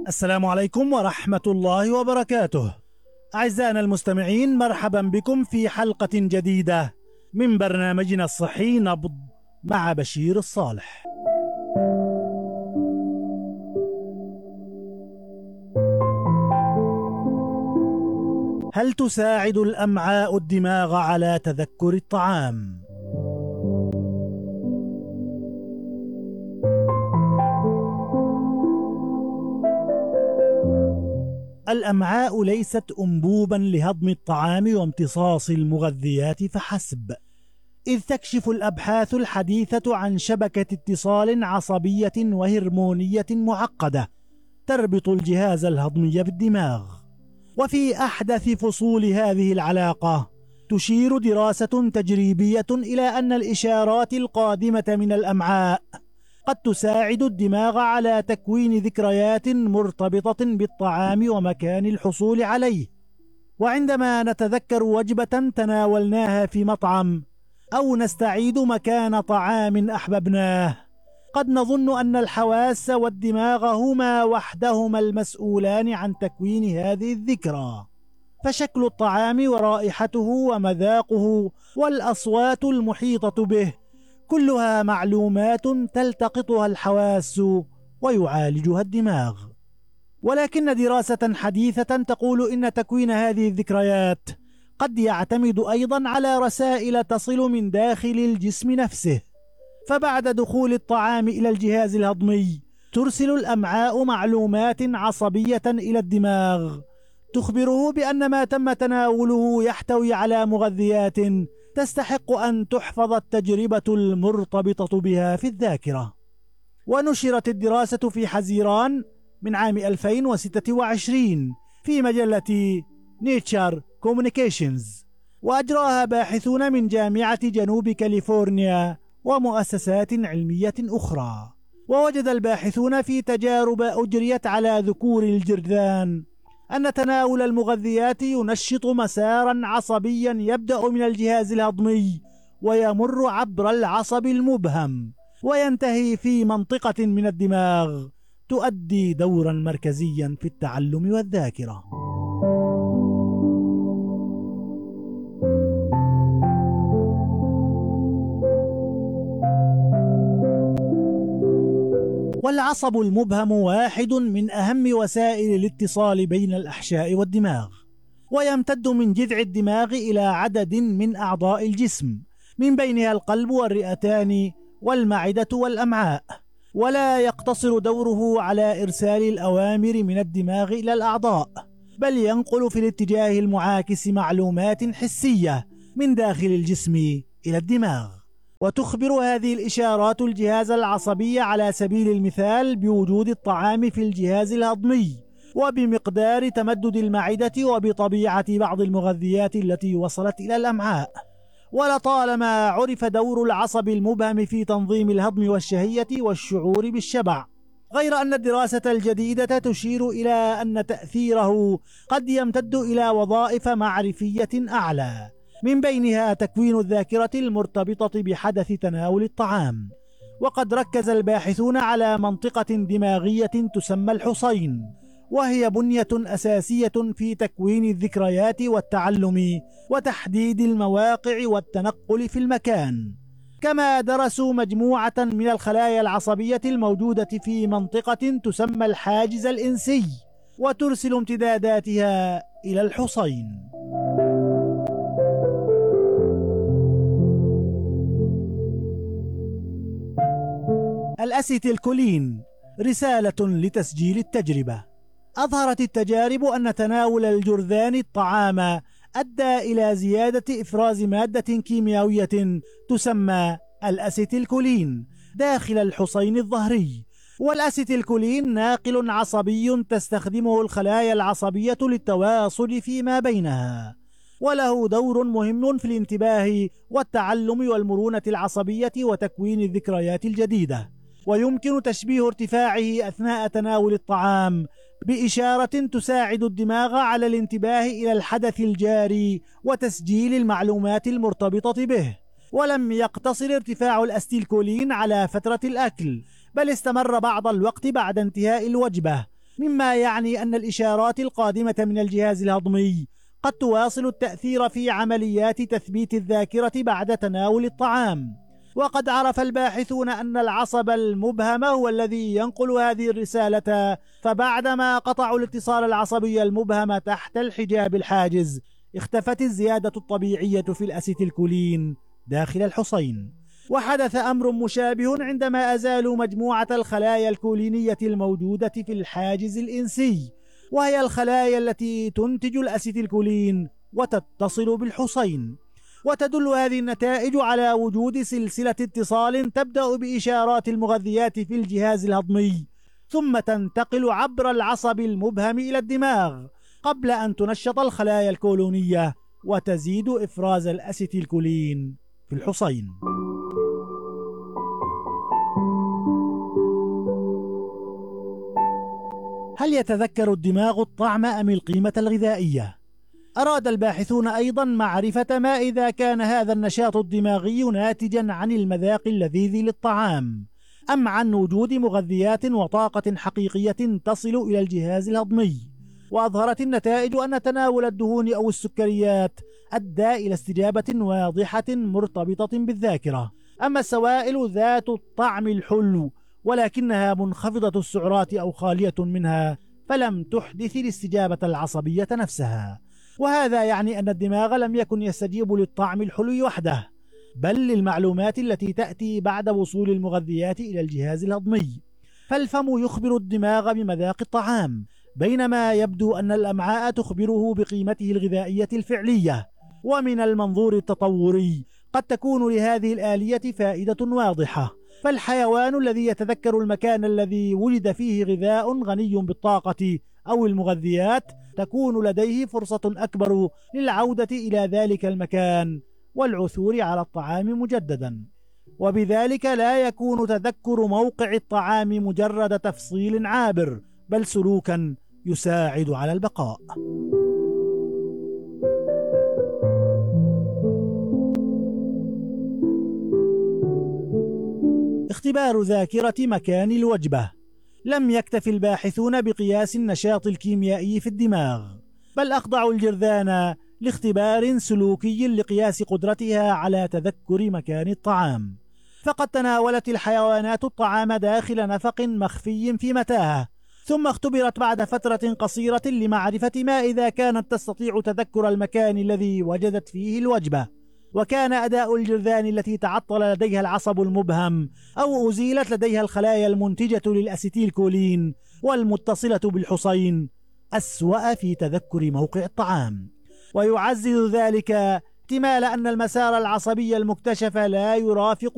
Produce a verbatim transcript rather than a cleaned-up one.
السلام عليكم ورحمة الله وبركاته. أعزائنا المستمعين، مرحبا بكم في حلقة جديدة من برنامجنا الصحي نبض مع بشير الصالح. هل تساعد الأمعاء الدماغ على تذكر الطعام؟ الأمعاء ليست أنبوبا لهضم الطعام وامتصاص المغذيات فحسب، إذ تكشف الأبحاث الحديثة عن شبكة اتصال عصبية وهرمونية معقدة تربط الجهاز الهضمي بالدماغ. وفي أحدث فصول هذه العلاقة تشير دراسة تجريبية إلى أن الإشارات القادمة من الأمعاء قد تساعد الدماغ على تكوين ذكريات مرتبطة بالطعام ومكان الحصول عليه. وعندما نتذكر وجبة تناولناها في مطعم أو نستعيد مكان طعام أحببناه، قد نظن أن الحواس والدماغ هما وحدهما المسؤولان عن تكوين هذه الذكرى، فشكل الطعام ورائحته ومذاقه والأصوات المحيطة به كلها معلومات تلتقطها الحواس ويعالجها الدماغ. ولكن دراسة حديثة تقول إن تكوين هذه الذكريات قد يعتمد أيضا على رسائل تصل من داخل الجسم نفسه. فبعد دخول الطعام إلى الجهاز الهضمي ترسل الأمعاء معلومات عصبية إلى الدماغ تخبره بأن ما تم تناوله يحتوي على مغذيات تستحق أن تحفظ التجربة المرتبطة بها في الذاكرة. ونشرت الدراسة في حزيران من عام ألفين وستة وعشرين في مجلة نيتشر كوميونيكيشنز، وأجراها باحثون من جامعة جنوب كاليفورنيا ومؤسسات علمية أخرى. ووجد الباحثون في تجارب أجريت على ذكور الجرذان أن تناول المغذيات ينشط مسارا عصبيا يبدأ من الجهاز الهضمي ويمر عبر العصب المبهم وينتهي في منطقة من الدماغ تؤدي دورا مركزيا في التعلم والذاكرة. والعصب المبهم واحد من أهم وسائل الاتصال بين الأحشاء والدماغ، ويمتد من جذع الدماغ إلى عدد من أعضاء الجسم من بينها القلب والرئتان والمعدة والأمعاء، ولا يقتصر دوره على إرسال الأوامر من الدماغ إلى الأعضاء، بل ينقل في الاتجاه المعاكس معلومات حسية من داخل الجسم إلى الدماغ. وتخبر هذه الإشارات الجهاز العصبي على سبيل المثال بوجود الطعام في الجهاز الهضمي وبمقدار تمدد المعدة وبطبيعة بعض المغذيات التي وصلت إلى الأمعاء. ولطالما عرف دور العصب المبهم في تنظيم الهضم والشهية والشعور بالشبع، غير أن الدراسة الجديدة تشير إلى أن تأثيره قد يمتد إلى وظائف معرفية أعلى، من بينها تكوين الذاكرة المرتبطة بحدث تناول الطعام. وقد ركز الباحثون على منطقة دماغية تسمى الحصين، وهي بنية أساسية في تكوين الذكريات والتعلم وتحديد المواقع والتنقل في المكان. كما درسوا مجموعة من الخلايا العصبية الموجودة في منطقة تسمى الحاجز الإنسي وترسل امتداداتها إلى الحصين. الأسيتيلكولين رسالة لتسجيل التجربة. أظهرت التجارب أن تناول الجرذان الطعام أدى إلى زيادة إفراز مادة كيميائية تسمى الأسيتيلكولين داخل الحصين الظهري. والأسيتيلكولين ناقل عصبي تستخدمه الخلايا العصبية للتواصل فيما بينها، وله دور مهم في الانتباه والتعلم والمرونة العصبية وتكوين الذكريات الجديدة. ويمكن تشبيه ارتفاعه أثناء تناول الطعام بإشارة تساعد الدماغ على الانتباه إلى الحدث الجاري وتسجيل المعلومات المرتبطة به. ولم يقتصر ارتفاع الأسيتيلكولين على فترة الأكل، بل استمر بعض الوقت بعد انتهاء الوجبة، مما يعني أن الإشارات القادمة من الجهاز الهضمي قد تواصل التأثير في عمليات تثبيت الذاكرة بعد تناول الطعام. وقد عرف الباحثون أن العصب المبهم هو الذي ينقل هذه الرسالة، فبعدما قطعوا الاتصال العصبي المبهم تحت الحجاب الحاجز اختفت الزيادة الطبيعية في الأسيتيلكولين داخل الحصين. وحدث أمر مشابه عندما أزالوا مجموعة الخلايا الكولينية الموجودة في الحاجز الإنسي، وهي الخلايا التي تنتج الأسيتيلكولين وتتصل بالحصين. وتدل هذه النتائج على وجود سلسلة اتصال تبدأ بإشارات المغذيات في الجهاز الهضمي، ثم تنتقل عبر العصب المبهم إلى الدماغ قبل أن تنشط الخلايا الكولونية وتزيد إفراز الأسيتيلكولين في الحصين. هل يتذكر الدماغ الطعم أم القيمة الغذائية؟ أراد الباحثون أيضا معرفة ما إذا كان هذا النشاط الدماغي ناتجا عن المذاق اللذيذ للطعام، أم عن وجود مغذيات وطاقة حقيقية تصل إلى الجهاز الهضمي. وأظهرت النتائج أن تناول الدهون أو السكريات أدى إلى استجابة واضحة مرتبطة بالذاكرة. أما السوائل ذات الطعم الحلو ولكنها منخفضة السعرات أو خالية منها فلم تحدث الاستجابة العصبية نفسها. وهذا يعني أن الدماغ لم يكن يستجيب للطعم الحلو وحده، بل للمعلومات التي تأتي بعد وصول المغذيات إلى الجهاز الهضمي. فالفم يخبر الدماغ بمذاق الطعام، بينما يبدو أن الأمعاء تخبره بقيمته الغذائية الفعلية. ومن المنظور التطوري قد تكون لهذه الآلية فائدة واضحة، فالحيوان الذي يتذكر المكان الذي ولد فيه غذاء غني بالطاقة أو المغذيات تكون لديه فرصة أكبر للعودة إلى ذلك المكان والعثور على الطعام مجددا، وبذلك لا يكون تذكر موقع الطعام مجرد تفصيل عابر، بل سلوكا يساعد على البقاء. اختبار ذاكرة مكان الوجبة. لم يكتف الباحثون بقياس النشاط الكيميائي في الدماغ، بل أخضعوا الجرذان لاختبار سلوكي لقياس قدرتها على تذكر مكان الطعام. فقد تناولت الحيوانات الطعام داخل نفق مخفي في متاهة، ثم اختبرت بعد فترة قصيرة لمعرفة ما إذا كانت تستطيع تذكر المكان الذي وجدت فيه الوجبة. وكان أداء الجرذان التي تعطل لديها العصب المبهم أو أزيلت لديها الخلايا المنتجة للأسيتيلكولين والمتصلة بالحصين أسوأ في تذكر موقع الطعام. ويعزز ذلك احتمال أن المسار العصبي المكتشف لا يرافق